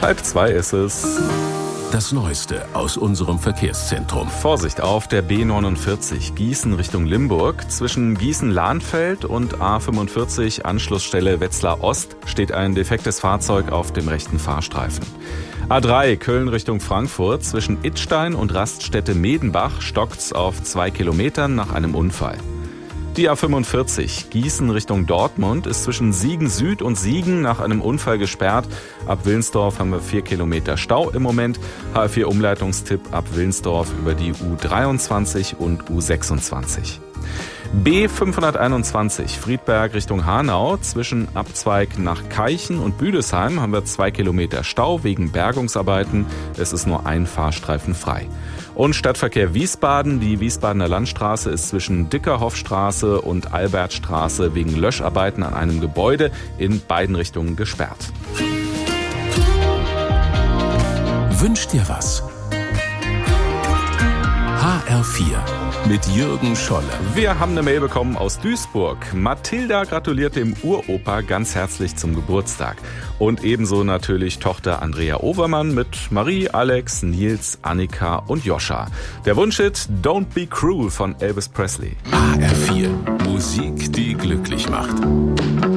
1:30 ist es. Das Neueste aus unserem Verkehrszentrum. Vorsicht auf der B49 Gießen Richtung Limburg. Zwischen Gießen-Lahnfeld und A45 Anschlussstelle Wetzlar Ost steht ein defektes Fahrzeug auf dem rechten Fahrstreifen. A3 Köln Richtung Frankfurt. Zwischen Idstein und Raststätte Medenbach stockt's auf 2 Kilometern nach einem Unfall. Die A45 Gießen Richtung Dortmund ist zwischen Siegen Süd und Siegen nach einem Unfall gesperrt. Ab Wilnsdorf haben wir 4 Kilometer Stau im Moment. HR4 Umleitungstipp ab Wilnsdorf über die U23 und U26. B521 Friedberg Richtung Hanau. Zwischen Abzweig nach Keichen und Büdesheim haben wir 2 Kilometer Stau wegen Bergungsarbeiten. Es ist nur ein Fahrstreifen frei. Und Stadtverkehr Wiesbaden. Die Wiesbadener Landstraße ist zwischen Dickerhoffstraße und Albertstraße wegen Löscharbeiten an einem Gebäude in beiden Richtungen gesperrt. Wünsch dir was? HR4 mit Jürgen Scholle. Wir haben eine Mail bekommen aus Duisburg. Mathilda gratuliert dem Uropa ganz herzlich zum Geburtstag. Und ebenso natürlich Tochter Andrea Overmann mit Marie, Alex, Nils, Annika und Joscha. Der Wunschhit Don't Be Cruel von Elvis Presley. HR4 Musik, die glücklich macht.